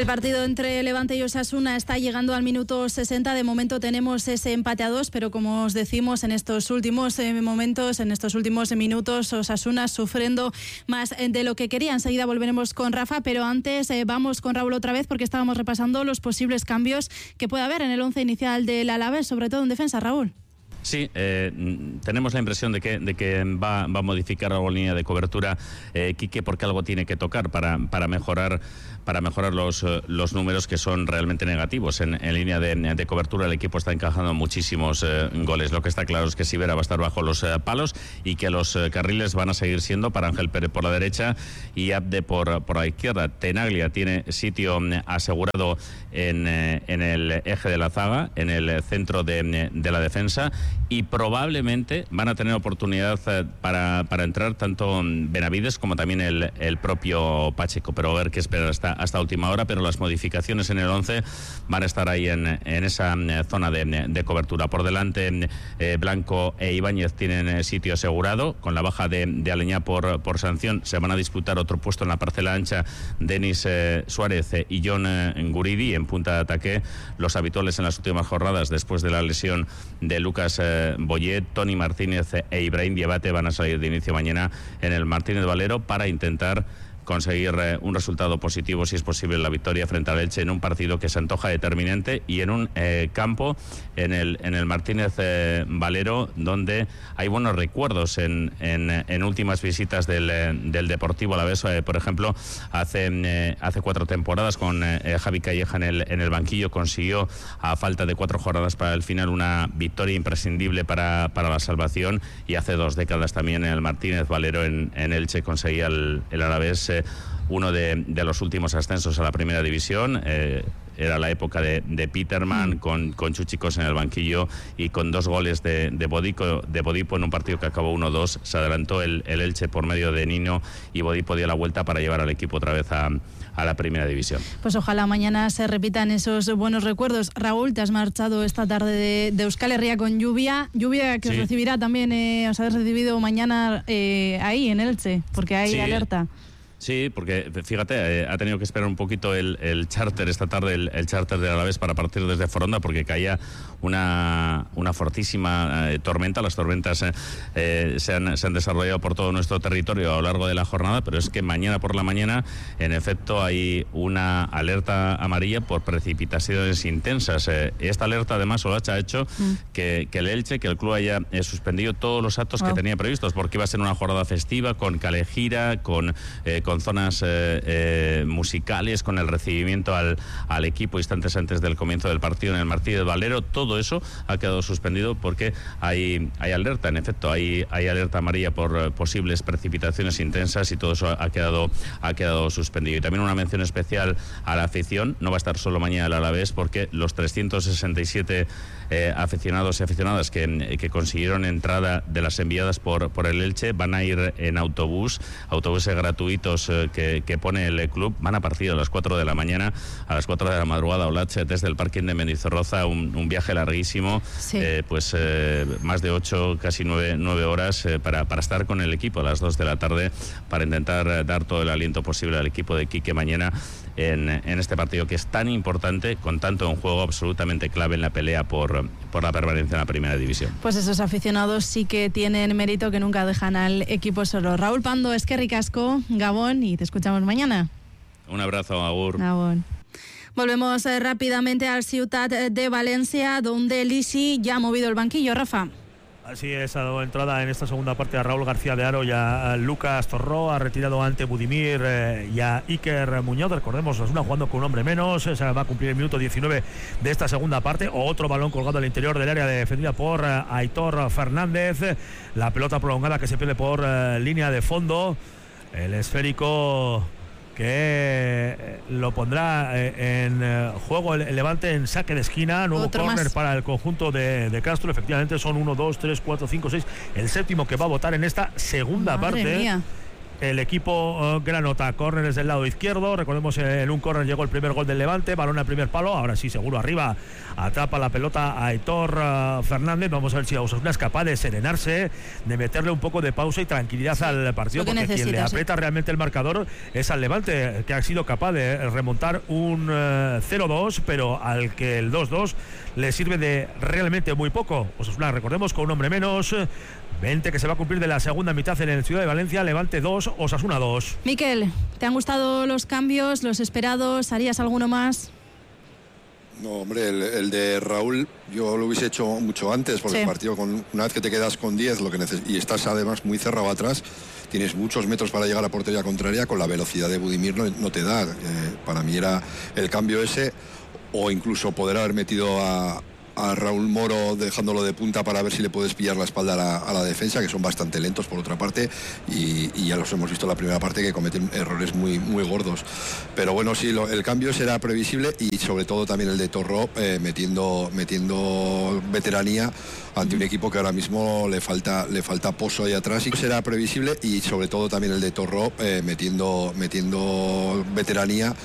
El partido entre Levante y Osasuna está llegando al minuto 60. De momento tenemos ese empate a 2, pero como os decimos, en estos últimos momentos, en estos últimos minutos, Osasuna sufriendo más de lo que quería. Enseguida volveremos con Rafa, pero antes vamos con Raúl otra vez porque estábamos repasando los posibles cambios que puede haber en el once inicial del Alavés, sobre todo en defensa, Raúl. Sí, tenemos la impresión de que va a modificar la línea de cobertura Quique, porque algo tiene que tocar para mejorar los números, que son realmente negativos. En línea de cobertura el equipo está encajando muchísimos goles. Lo que está claro es que Sivera va a estar bajo los palos y que los carriles van a seguir siendo para Ángel Pérez por la derecha y Abde por la izquierda. Tenaglia tiene sitio asegurado en el eje de la zaga, en el centro de la defensa, y probablemente van a tener oportunidad para entrar tanto Benavides como también el propio Pacheco, pero a ver qué esperar hasta última hora. Pero las modificaciones en el 11 van a estar ahí en esa zona de cobertura. Por delante Blanco e Ibáñez tienen sitio asegurado. Con la baja de Aleñá por sanción, se van a disputar otro puesto en la parcela ancha Denis Suárez y John Guridi. En punta de ataque, los habituales en las últimas jornadas después de la lesión de Lucas Boyet, Toni Martínez e Ibrahim Diabate van a salir de inicio mañana en el Martínez Valero para intentar conseguir un resultado positivo, si es posible, la victoria frente al Elche, en un partido que se antoja determinante y en un campo, en el Martínez Valero, donde hay buenos recuerdos en últimas visitas del Deportivo Alavés. Por ejemplo, hace 4 temporadas con Javi Calleja en el banquillo consiguió, a falta de 4 jornadas para el final, una victoria imprescindible para la salvación, y hace 2 décadas también en el Martínez Valero en Elche conseguía el Alavés uno de los últimos ascensos a la primera división. Era la época de Peterman con Chuchicos en el banquillo, y con 2 goles de Bodipo en un partido que acabó 1-2. Se adelantó el Elche por medio de Nino, y Bodipo dio la vuelta para llevar al equipo otra vez a la primera división. Pues ojalá mañana se repitan esos buenos recuerdos. Raúl, te has marchado esta tarde de Euskal Herria con lluvia que os recibirá también, os habéis recibido mañana ahí en Elche, porque hay alerta. Sí, porque fíjate, ha tenido que esperar un poquito el charter esta tarde, el charter de Alavés, para partir desde Foronda, porque caía una fortísima tormenta. Las tormentas se han desarrollado por todo nuestro territorio a lo largo de la jornada, pero es que mañana por la mañana, en efecto, hay una alerta amarilla por precipitaciones intensas. Esta alerta, además, Olacha, ha hecho que el Elche, que el club haya suspendido todos los actos que tenía previstos, porque iba a ser una jornada festiva, con calejira, con zonas musicales, con el recibimiento al equipo instantes antes del comienzo del partido en el Martínez Valero. Todo eso ha quedado suspendido porque hay alerta, en efecto, hay alerta amarilla por posibles precipitaciones intensas, y todo eso ha quedado suspendido. Y también una mención especial a la afición. No va a estar solo mañana el Alavés, porque los 367 aficionados y aficionadas que consiguieron entrada de las enviadas por el Elche van a ir en autobuses gratuitos que pone el club. Van a partir a las 4 de la mañana, a las 4 de la madrugada, Olache, desde el parking de Mendizorroza, un viaje larguísimo, sí. Más de 8, casi 9 horas para estar con el equipo a las 2 de la tarde, para intentar dar todo el aliento posible al equipo de Quique mañana en este partido, que es tan importante, con tanto en juego, absolutamente clave en la pelea por la permanencia en la primera división. Pues esos aficionados sí que tienen mérito, que nunca dejan al equipo solo. Raúl Pando, eskerrik asko, Gabón, y te escuchamos mañana. Un abrazo, agur. Gabón. Volvemos rápidamente al Ciutat de Valencia, donde Lisi ya ha movido el banquillo. Rafa. Así es, ha dado entrada en esta segunda parte a Raúl García de Haro y a Lucas Torró. Ha retirado ante Budimir y a Iker Muñoz. Recordemos, Osasuna jugando con un hombre menos. Se va a cumplir el minuto 19 de esta segunda parte. Otro balón colgado al interior del área, defendida por Aitor Fernández. La pelota prolongada que se pierde por línea de fondo. El esférico que lo pondrá en juego el Levante en saque de esquina. Nuevo córner para el conjunto de Castro. Efectivamente son 1, 2, 3, 4, 5, 6. El séptimo que va a votar en esta segunda parte. Mía. el equipo granota. Córner desde el lado izquierdo. Recordemos, en un córner llegó el primer gol del Levante, balón al primer palo. Ahora sí, seguro arriba, atrapa la pelota a Aitor Fernández. Vamos a ver si Osasuna es capaz de serenarse, de meterle un poco de pausa y tranquilidad al partido, porque quien le aprieta realmente el marcador es al Levante, que ha sido capaz de remontar un 0-2, pero al que el 2-2 le sirve de realmente muy poco. Osasuna, recordemos, con un hombre menos, 20 que se va a cumplir de la segunda mitad en el Ciudad de Valencia. Levante 2, Osasuna 2. Miquel, ¿te han gustado los cambios, los esperados? ¿Harías alguno más? No, hombre, el de Raúl yo lo hubiese hecho mucho antes, porque el partido, una vez que te quedas con 10 y estás además muy cerrado atrás, tienes muchos metros para llegar a portería contraria, con la velocidad de Budimir no te da. Para mí era el cambio ese, o incluso poder haber metido a Raúl Moro dejándolo de punta para ver si le puedes pillar la espalda a la defensa, que son bastante lentos por otra parte, y ya los hemos visto en la primera parte, que cometen errores muy, muy gordos. Pero bueno, sí, el cambio será previsible, y sobre todo también el de Torró, metiendo veteranía ante un equipo que ahora mismo le falta pozo ahí atrás, y será previsible, y sobre todo también el de Torró, metiendo veteranía